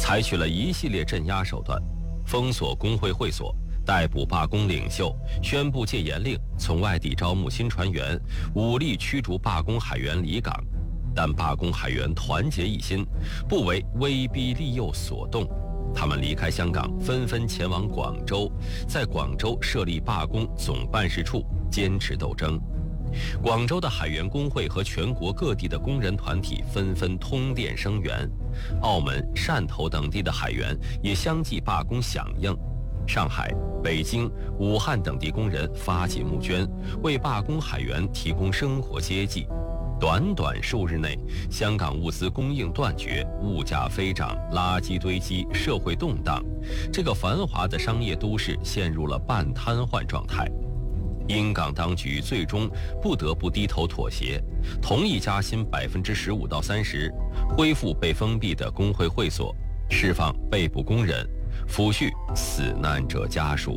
采取了一系列镇压手段，封锁工会会所，逮捕罢工领袖，宣布戒严令，从外地招募新船员，武力驱逐罢工海员离港。但罢工海员团结一心，不为威逼利诱所动。他们离开香港，纷纷前往广州，在广州设立罢工总办事处，坚持斗争。广州的海员工会和全国各地的工人团体纷纷通电声援，澳门、汕头等地的海员也相继罢工响应。上海、北京、武汉等地工人发起募捐，为罢工海员提供生活接济。短短数日内，香港物资供应断绝，物价飞涨，垃圾堆积，社会动荡，这个繁华的商业都市陷入了半瘫痪状态。英港当局最终不得不低头妥协，同意加薪15%到30%，恢复被封闭的工会会所，释放被捕工人，抚恤死难者家属。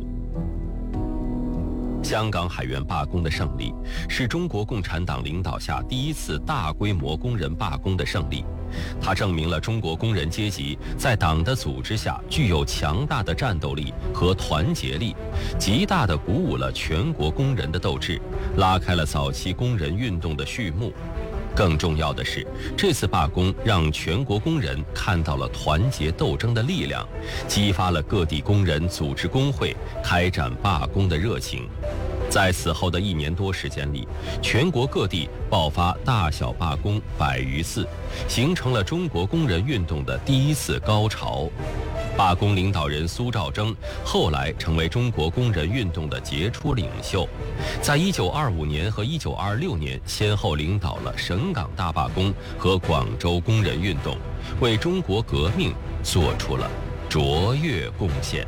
香港海员罢工的胜利，是中国共产党领导下第一次大规模工人罢工的胜利。它证明了中国工人阶级在党的组织下具有强大的战斗力和团结力，极大地鼓舞了全国工人的斗志，拉开了早期工人运动的序幕。更重要的是，这次罢工让全国工人看到了团结斗争的力量，激发了各地工人组织工会，开展罢工的热情。在此后的1年多时间里，全国各地爆发大小罢工100余次，形成了中国工人运动的第一次高潮。罢工领导人苏兆征后来成为中国工人运动的杰出领袖，在1925年和1926年先后领导了省港大罢工和广州工人运动，为中国革命做出了卓越贡献。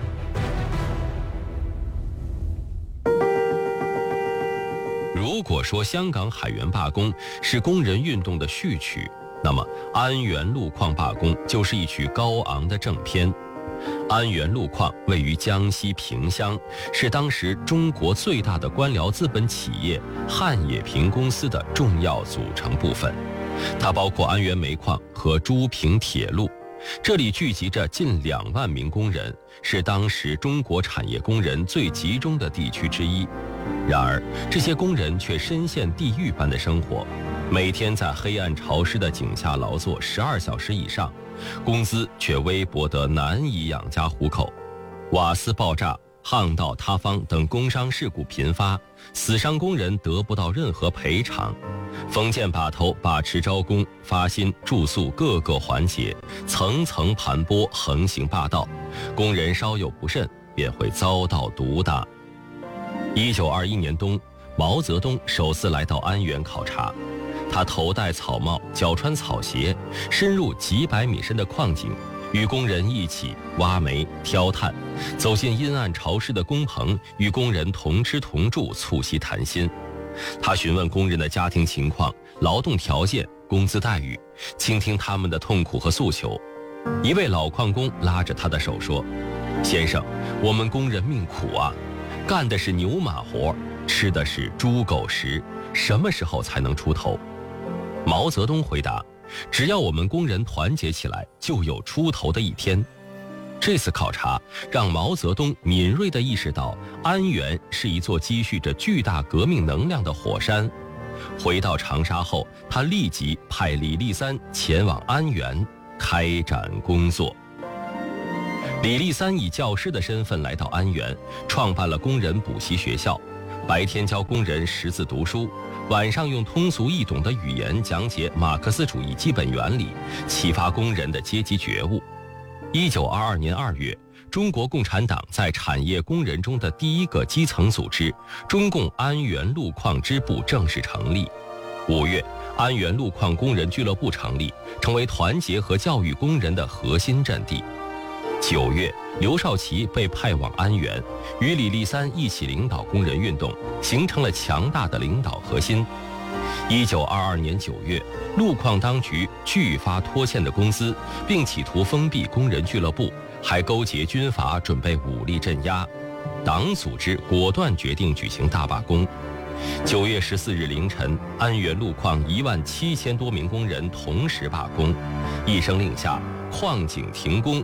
如果说香港海员罢工是工人运动的序曲，那么安源路矿罢工就是一曲高昂的正片。安源路矿位于江西萍乡，是当时中国最大的官僚资本企业汉冶萍公司的重要组成部分。它包括安源煤矿和珠坪铁路，这里聚集着近2万名工人，是当时中国产业工人最集中的地区之一。然而，这些工人却深陷地狱般的生活，每天在黑暗潮湿的井下劳作12小时以上，工资却微薄得难以养家糊口。瓦斯爆炸、巷道塌方等工伤事故频发，死伤工人得不到任何赔偿。封建把头把持招工、发薪、住宿各个环节，层层盘剥，横行霸道，工人稍有不慎便会遭到毒打。1921年冬，毛泽东首次来到安源考察，他头戴草帽，脚穿草鞋，深入几百米深的矿井，与工人一起挖煤、挑炭，走进阴暗潮湿的工棚，与工人同吃同住，促膝谈心。他询问工人的家庭情况、劳动条件、工资待遇，倾听他们的痛苦和诉求。一位老矿工拉着他的手说：“先生，我们工人命苦啊，干的是牛马活，吃的是猪狗食，什么时候才能出头？”毛泽东回答：“只要我们工人团结起来，就有出头的一天。”这次考察让毛泽东敏锐地意识到，安源是一座积蓄着巨大革命能量的火山。回到长沙后，他立即派李立三前往安源开展工作。李立三以教师的身份来到安源，创办了工人补习学校，白天教工人识字读书，晚上用通俗易懂的语言讲解马克思主义基本原理，启发工人的阶级觉悟。1922年2月，中国共产党在产业工人中的第一个基层组织中共安源路矿支部正式成立。5月，安源路矿工人俱乐部成立，成为团结和教育工人的核心阵地。9月，刘少奇被派往安源，与李立三一起领导工人运动，形成了强大的领导核心。1922年9月，路矿当局拒发拖欠的工资，并企图封闭工人俱乐部，还勾结军阀准备武力镇压。党组织果断决定举行大罢工。9月14日凌晨，安源路矿17000多名工人同时罢工，一声令下，矿井停工，